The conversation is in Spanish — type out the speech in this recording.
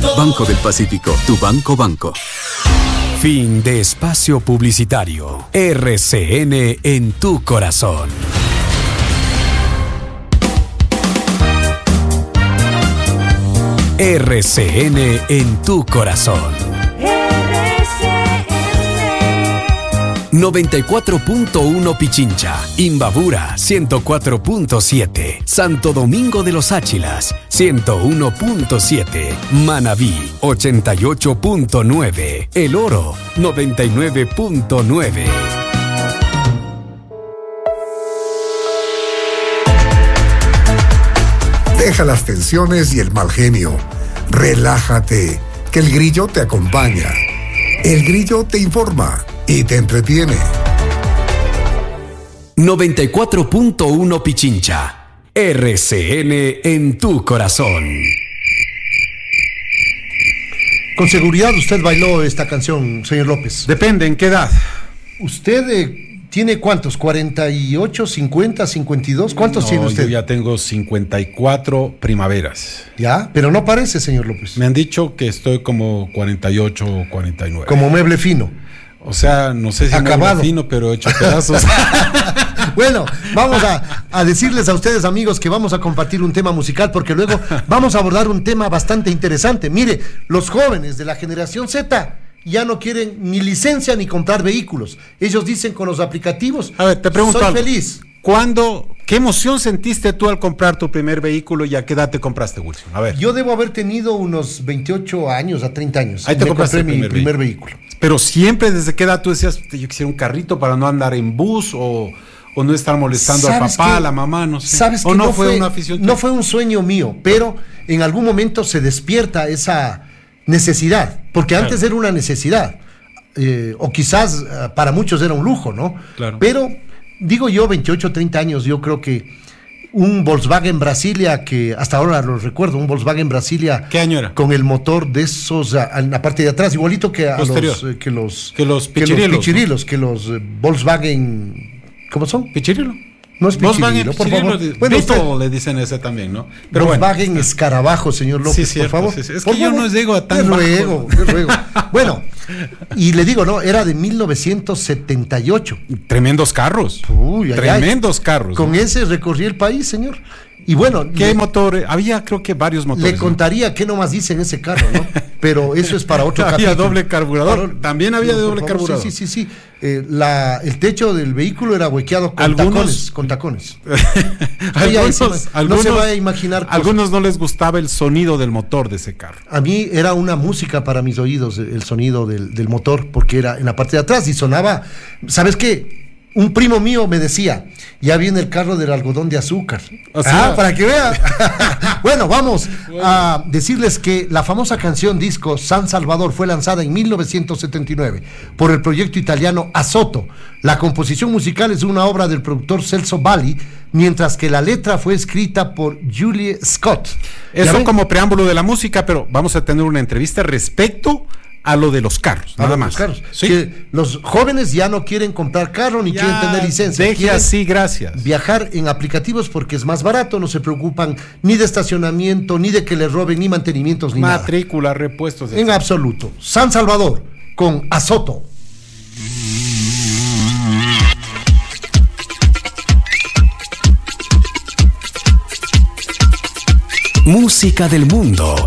Banco del Pacífico, tu banco. Fin de espacio publicitario. RCN en tu corazón. RCN en tu corazón. RCN 94.1 Pichincha, Imbabura 104.7, Santo Domingo de los Áchilas 101.7, Manabí 88.9, El Oro 99.9. Deja las tensiones y el mal genio. Relájate, que el grillo te acompaña. El grillo te informa y te entretiene. 94.1 Pichincha, RCN en tu corazón. Con seguridad usted bailó esta canción, señor López. Depende, ¿en qué edad? ¿Usted tiene cuántos? ¿48, 50, 52? ¿Cuántos tiene usted? Yo ya tengo 54 primaveras. Ya, pero no parece, señor López. Me han dicho que estoy como 48 o 49. Como mueble fino. O sea, no sé si acabado. Mueble fino, pero hecho pedazos. Bueno, vamos a decirles a ustedes, amigos, que vamos a compartir un tema musical, porque luego vamos a abordar un tema bastante interesante. Mire, los jóvenes de la generación Z ya no quieren ni licencia ni comprar vehículos. Ellos dicen con los aplicativos, a ver, te pregunto soy algo. feliz. ¿Qué emoción sentiste tú al comprar tu primer vehículo y a qué edad te compraste, Wilson? A ver. Yo debo haber tenido unos 28 años a 30 años. Ahí te compraste compré el mi primer vehículo. Pero siempre, ¿desde qué edad tú decías, yo quisiera un carrito para no andar en bus o no estar molestando al papá, a la mamá, no sé? ¿Sabes ¿O que no fue una afición tuya? No fue un sueño mío, pero en algún momento se despierta esa necesidad, porque antes era una necesidad, o quizás para muchos era un lujo, ¿no? Claro. Pero, digo yo, 28, 30 años, yo creo que un Volkswagen Brasilia, que hasta ahora lo recuerdo, un Volkswagen Brasilia. ¿Qué año era? Con el motor de esos en la parte de atrás, igualito que a los pichirilos, que los Volkswagen, ¿cómo son? ¿Pichirilo? No es pichirilo, por favor. Bueno, usted le dicen ese también, ¿no? Pero Volkswagen Escarabajo, señor López, sí, cierto, por favor. Sí. Es que yo no llego a tan bajo. Te ruego. Bueno, y le digo, no, era de 1978. Tremendos carros. Tremendos carros. Con ese recorrí el país, señor. Y bueno, ¿qué motor? Había, creo que varios motores. Le contaría qué nomás dice en ese carro, ¿no? Pero eso es para otro capítulo. Había doble carburador. También había de doble carburador. Sí. El techo del vehículo era huequeado con tacones. Algunos, no se va a imaginar. Algunos no les gustaba el sonido del motor de ese carro. A mí era una música para mis oídos el sonido del motor, porque era en la parte de atrás y sonaba. ¿Sabes qué? Un primo mío me decía, ya viene el carro del algodón de azúcar. Para que vean. Bueno, vamos a decirles que la famosa canción disco San Salvador fue lanzada en 1979 por el proyecto italiano Azoto. La composición musical es una obra del productor Celso Valli, mientras que la letra fue escrita por Julie Scott. Eso como preámbulo de la música, pero vamos a tener una entrevista respecto a lo de los carros, nada más. ¿Sí? Que los jóvenes ya no quieren comprar carro ni quieren tener licencia. Deje así, gracias. Viajar en aplicativos porque es más barato, no se preocupan ni de estacionamiento, ni de que les roben, ni mantenimientos, ni matrícula, repuestos. En absoluto. San Salvador, con Azoto. Música del mundo.